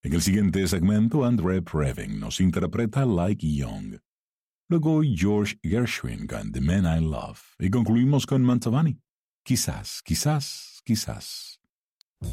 En el siguiente segmento, Andre Previn nos interpreta Like Young. Luego George Gershwin con The Man I Love. Y concluimos con Mantovani. Quizás, quizás, quizás.